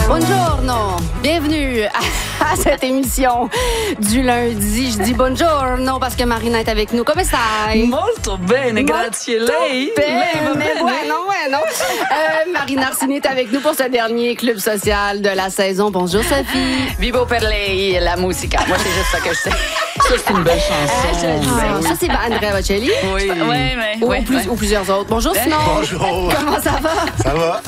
Buongiorno, bienvenue à cette émission du lundi. Je dis buongiorno parce que Marina est avec nous. Come stai? Molto bene, grazie lei. Bueno. Marina Arsini est avec nous pour ce dernier club social de la saison. Bonjour Sophie. Vivo per lei la musica. Moi, c'est juste ça que je sais. Ça, c'est une belle chanson. Ça, c'est Andrea Bocelli. Oui. Ou plusieurs autres. Bonjour Simon. Bonjour. Comment ça va? Ça va?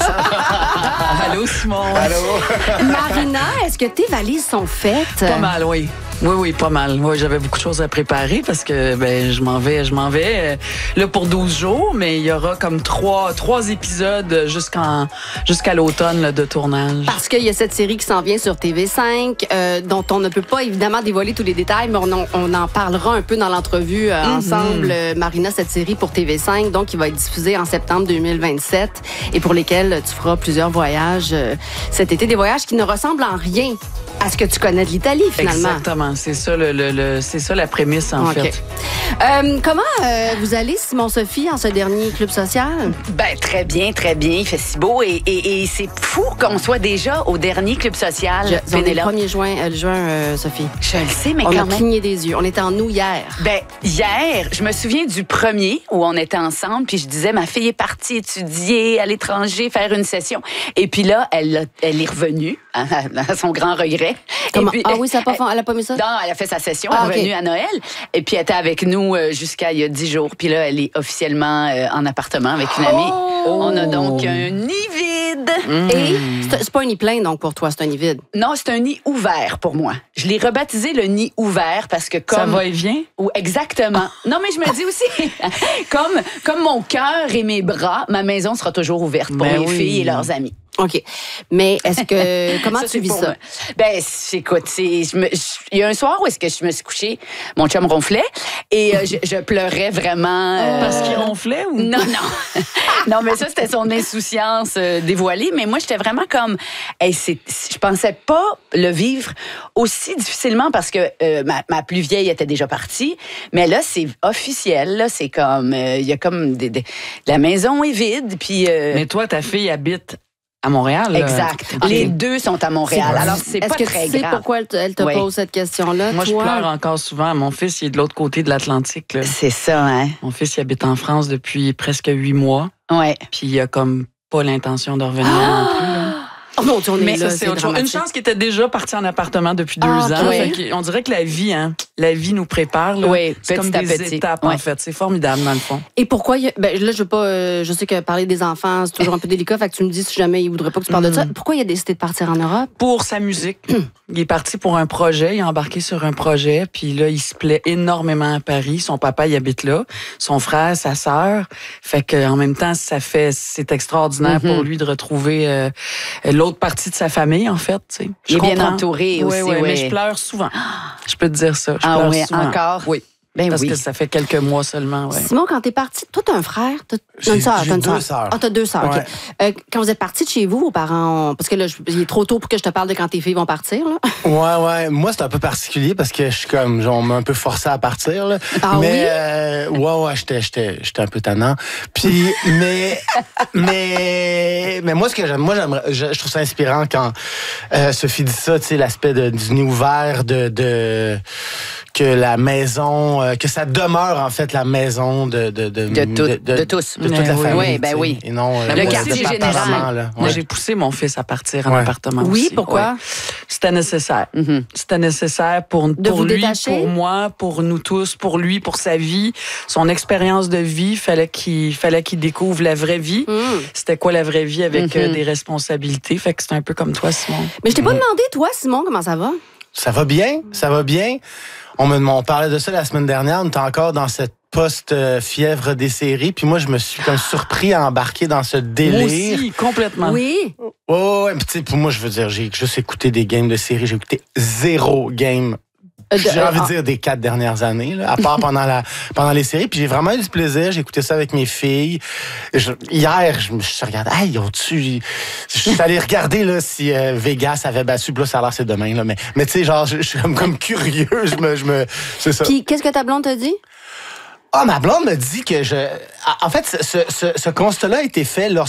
Allô, Simon. Allô? Marina, est-ce que tes valises sont faites? Pas mal, oui. Oui, pas mal. Moi, j'avais beaucoup de choses à préparer parce que je m'en vais là pour 12 jours, mais il y aura comme trois épisodes jusqu'à l'automne là, de tournage. Parce qu'il y a cette série qui s'en vient sur TV5, dont on ne peut pas évidemment dévoiler tous les détails, mais on en parlera un peu dans l'entrevue ensemble, Marina, cette série pour TV5, donc qui va être diffusée en septembre 2027 et pour lesquels tu feras plusieurs voyages cet été, des voyages qui ne ressemblent en rien à ce que tu connais de l'Italie, finalement. Exactement. C'est ça, c'est ça la prémisse, en fait. Comment vous allez, Simon-Sophie, en ce dernier club social? Ben, très bien. Il fait si beau et c'est fou qu'on soit déjà au dernier club social. On est le 1er juin, Sophie. Je le sais, mais on quand a même. cligné des yeux. On était en nous hier. Ben, hier, je me souviens du premier où on était ensemble, puis je disais, ma fille est partie étudier à l'étranger, faire une session. Et puis là, elle est revenue, à son grand regret. Comment? Puis, oui, elle a pas mis ça? Non, elle a fait sa session, elle est revenue à Noël. Et puis, elle était avec nous jusqu'à il y a 10 jours. Puis là, elle est officiellement en appartement avec une amie. On a donc un nid vide. Et c'est pas un nid plein, donc, pour toi, c'est un nid vide. Non, c'est un nid ouvert pour moi. Je l'ai rebaptisé le nid ouvert parce que comme... Ça va et vient? Exactement. Non, mais je me dis aussi, comme mon cœur et mes bras, ma maison sera toujours ouverte pour mes filles et leurs amis. OK. Mais est-ce que... Comment tu vis ça? Moi. Ben, écoute, il y a un soir où est-ce que je me suis couchée, mon chum ronflait et je pleurais vraiment. Parce qu'il ronflait ou? Non. Non, mais ça, c'était son insouciance dévoilée. Mais moi, j'étais vraiment comme... je pensais pas le vivre aussi difficilement parce que ma plus vieille était déjà partie. Mais là, c'est officiel. Là, c'est comme... Il y a comme... la maison est vide, puis... Mais toi, ta fille habite à Montréal. Exact. Les deux sont à Montréal. Alors, c'est pas très grave. Est-ce que tu sais pourquoi elle te pose cette question-là? Moi, je pleure encore souvent. Mon fils, il est de l'autre côté de l'Atlantique. Là. C'est ça, hein? Mon fils, il habite en France depuis presque 8 mois. Ouais. Puis il a comme pas l'intention de revenir non plus. Là. Oh mon Dieu, on est là, ça, c'est autre chose. Une chance qu'il était déjà parti en appartement depuis 2 ans. Okay. On dirait que la vie nous prépare. Là. Oui, c'est comme des étapes, en fait. C'est formidable, dans le fond. Et pourquoi... là, je sais que parler des enfants, c'est toujours un peu délicat. Fait que tu me dis si jamais il voudrait pas que tu parles de ça. Pourquoi il a décidé de partir en Europe? Pour sa musique. Il est parti pour un projet. Il est embarqué sur un projet. Puis là, il se plaît énormément à Paris. Son papa, il habite là. Son frère, sa sœur. Fait qu'en même temps, c'est extraordinaire pour lui de retrouver l'autre partie de sa famille, en fait. T'sais. Il est bien entouré aussi. Oui, mais je pleure souvent. Je peux te dire ça. Je pleure souvent. Encore? Oui. Parce que ça fait quelques mois seulement. Ouais. Simon, quand t'es parti, toi, t'as un frère? J'ai 2 sœurs. Ah, t'as 2 sœurs, ouais. OK. Quand vous êtes partis de chez vous, vos parents... Parce que là, il est trop tôt pour que je te parle de quand tes filles vont partir, là. Ouais. Moi, c'est un peu particulier parce que je suis comme... On m'a un peu forcé à partir, là. Ah mais, oui? Ouais, j'étais un peu tannant. Puis, mais moi, ce que j'aimerais... Je trouve ça inspirant quand Sophie dit ça, tu sais, l'aspect du nid ouvert, que la maison, que ça demeure en fait la maison de tous. de toute la famille. Oui, ben oui. Et non le quartier général. Moi, j'ai poussé mon fils à partir en appartement aussi. Oui, pourquoi? Ouais. C'était nécessaire. C'était nécessaire pour lui, détacher? pour moi, pour nous tous, pour lui, pour sa vie, son expérience de vie. Fallait qu'il découvre la vraie vie. C'était quoi la vraie vie avec des responsabilités. Fait que c'est un peu comme toi, Simon. Mais je t'ai pas demandé, toi, Simon, comment ça va? Ça va bien. On parlait de ça la semaine dernière. On était encore dans cette post-fièvre des séries. Puis moi, je me suis comme surpris à embarquer dans ce délire. Moi aussi, complètement. Oui. Ouais. Puis tu sais, pour moi, je veux dire, j'ai juste écouté des games de séries. J'ai écouté 0 game. J'ai envie de dire des 4 dernières années, là, à part pendant les séries. Puis j'ai vraiment eu du plaisir. J'ai écouté ça avec mes filles. Hier, je me suis regardé. Hey, je suis allé regarder là, si Vegas avait battu. Puis là, ça a l'air c'est demain. Là, mais tu sais, genre, je suis comme curieux. C'est ça. Puis qu'est-ce que ta blonde t'a dit? Ah, ma blonde me dit que en fait, ce constat-là a été fait